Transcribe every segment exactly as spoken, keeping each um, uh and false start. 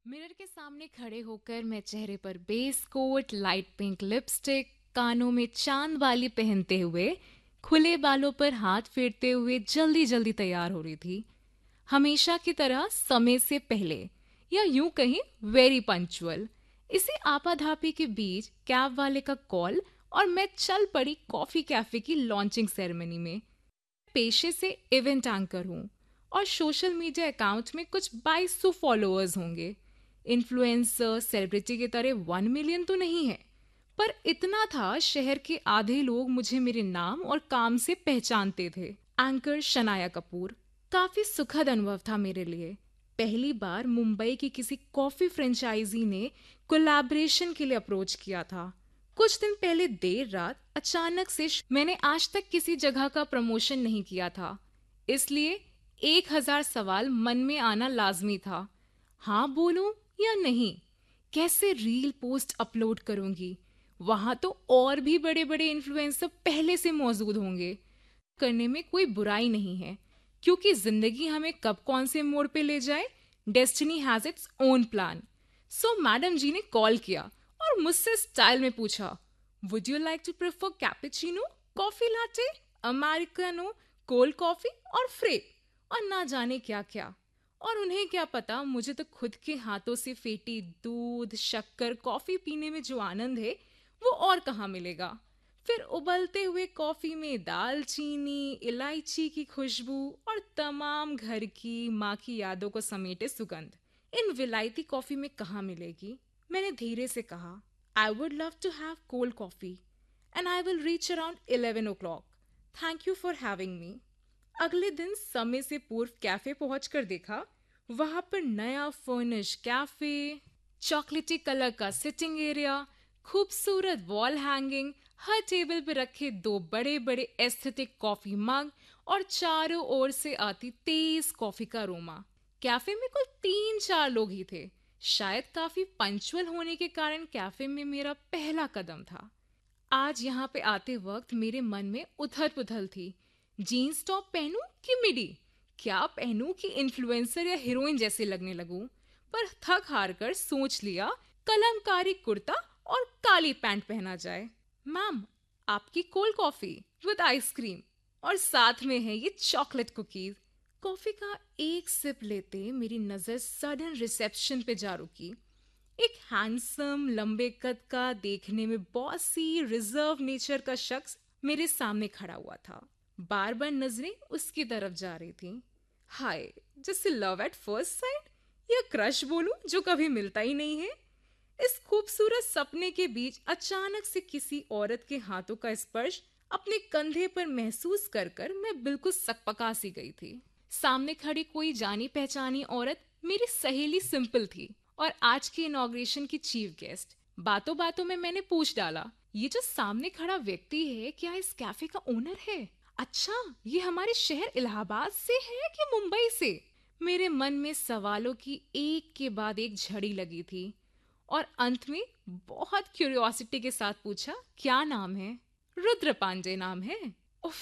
Mirror के सामने खड़े होकर मैं चेहरे पर base coat, light pink lipstick, कानों में चांद वाली पहनते हुए, खुले बालों पर हाथ फेरते हुए जल्दी जल्दी तैयार हो रही थी। हमेशा की तरह समय से पहले, या यूं कहीं वेरी पंक्चुअल। इसी आपाधापी के बीच कैब वाले का कॉल और मैं चल पड़ी कॉफी कैफे की लॉन्चिंग सेरेमनी में। पेशे से इवेंट एंकर हूँ और सोशल मीडिया अकाउंट में कुछ बाईस सौ फॉलोअर्स होंगे। इन्फ्लुएंसर सेलिब्रिटी की तरह वन मिलियन तो नहीं है, पर इतना था शहर के आधे लोग मुझे मेरे नाम और काम से पहचानते थे। एंकर शनाया कपूर। काफी सुखद अनुभव था मेरे लिए। पहली बार मुंबई की किसी कॉफी फ्रेंचाइजी ने कोलैबोरेशन के लिए अप्रोच किया था। कुछ दिन पहले देर रात अचानक से श- मैंने आज तक किसी जगह का प्रमोशन नहीं किया था, इसलिए एक हजार सवाल मन में आना लाजमी था। हाँ बोलूं या नहीं? कैसे रील पोस्ट अपलोड करूंगी? वहां तो और भी बड़े बड़े इन्फ्लुएंसर पहले से मौजूद होंगे। करने में कोई बुराई नहीं है, क्योंकि जिंदगी हमें कब कौन से मोड़ पे ले जाए, destiny has its own plan. So madam जी ने कॉल किया और मुझसे स्टाइल में पूछा, would you like to prefer cappuccino, coffee latte, americano, cold coffee और फ्रे, और ना जाने क्या क्या। और उन्हें क्या पता, मुझे तो खुद के हाथों से फेटी दूध शक्कर कॉफी पीने में जो आनंद है वो और कहाँ मिलेगा। फिर उबलते हुए कॉफी में दालचीनी, इलायची की खुशबू और तमाम घर की माँ की यादों को समेटे सुगंध इन विलायती कॉफी में कहाँ मिलेगी। मैंने धीरे से कहा, I would love to have cold coffee and I will reach around eleven O clock. Thank you for having me. अगले दिन समय से पूर्व कैफे पहुंचकर देखा, वहां पर नया फर्निश कैफे, चॉकलेटी कलर का सिटिंग एरिया, खूबसूरत वॉल हैंगिंग, हर टेबल पर रखे दो बड़े बड़े एस्थेटिक कॉफी मग और चारों ओर से आती तेज कॉफी का अरोमा। कैफे में कुल तीन चार लोग ही थे। शायद काफी पंचुअल होने के कारण कैफे में मेरा पहला कदम था। आज यहाँ पे आते वक्त मेरे मन में उथल पुथल थी। जीन्स टॉप पहनूं कि मिडी? क्या पहनूं कि इन्फ्लुएंसर या हीरोइन जैसे लगने लगूं? पर थक हार कर सोच लिया, कलमकारी कुर्ता और काली पैंट पहना जाए। मैम, आपकी कोल्ड कॉफी विद आइसक्रीम, और साथ में है ये चॉकलेट कुकीज। कॉफी का एक सिप लेते मेरी नजर सडन रिसेप्शन पे जा रुकी। एक हैंडसम लंबे कद का, देखने में बॉसी रिजर्व नेचर का शख्स मेरे सामने खड़ा हुआ था। बार बार नजरें उसकी तरफ जा रही थी। हाय, जैसे लव एट फर्स्ट साइट, या क्रश बोलूं जो कभी मिलता ही नहीं है। इस खूबसूरत सपने के बीच अचानक से किसी औरत के हाथों का स्पर्श अपने कंधे पर महसूस कर कर मैं बिल्कुल सकपका सी गई थी। सामने खड़ी कोई जानी पहचानी औरत मेरी सहेली सिंपल थी और आज की इनॉग्रेशन की चीफ गेस्ट। बातों बातों में मैंने पूछ डाला, ये जो सामने खड़ा व्यक्ति है क्या इस कैफे का ओनर है? अच्छा, ये हमारे शहर इलाहाबाद से है कि मुंबई से? मेरे मन में सवालों की एक के बाद एक झड़ी लगी थी और अंत में बहुत क्यूरियोसिटी के साथ पूछा, क्या नाम है? रुद्र पांडे नाम है। उफ,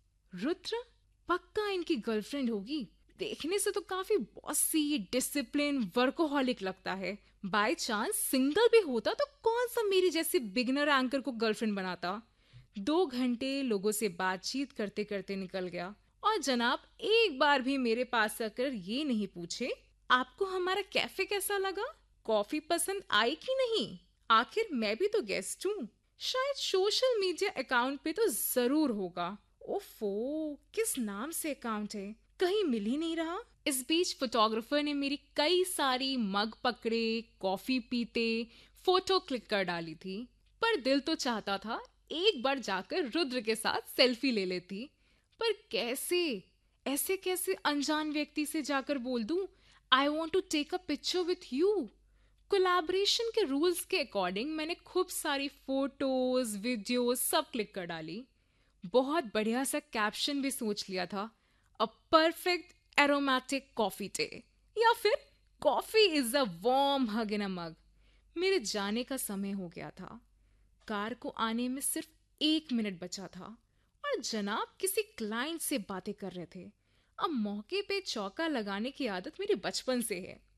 रुद्र? पक्का इनकी गर्लफ्रेंड होगी। देखने से तो काफी बॉसी, डिसिप्लिन, वर्कोहॉलिक लगता है। बाय चांस सिंगल भी होता तो कौन सा मेरी जैसी बिगनर एंकर को गर्लफ्रेंड बनाता। दो घंटे लोगों से बातचीत करते करते निकल गया और जनाब एक बार भी मेरे पास आकर ये नहीं पूछे, आपको हमारा कैफे कैसा लगा, कॉफी पसंद आई कि नहीं। आखिर मैं भी तो गेस्ट हूँ। शायद सोशल मीडिया अकाउंट पे तो जरूर होगा। ओफो, किस नाम से अकाउंट है, कहीं मिल ही नहीं रहा। इस बीच फोटोग्राफर ने मेरी कई सारी मग पकड़े, कॉफी पीते फोटो क्लिक कर डाली थी। पर दिल तो चाहता था एक बार जाकर रुद्र के साथ सेल्फी ले लेती। पर कैसे? ऐसे कैसे अनजान व्यक्ति से जाकर बोल दूं, I want to take a picture with you. Collaboration के रूल्स के अकॉर्डिंग मैंने खूब सारी फोटोज वीडियोस सब क्लिक कर डाली। बहुत बढ़िया सा कैप्शन भी सोच लिया था, a perfect aromatic coffee day, या फिर कॉफी इज अ वार्म हग इन अ मग। मेरे जाने का समय हो गया था। कार को आने में सिर्फ एक मिनट बचा था और जनाब किसी क्लाइंट से बातें कर रहे थे। अब मौके पे चौका लगाने की आदत मेरे बचपन से है।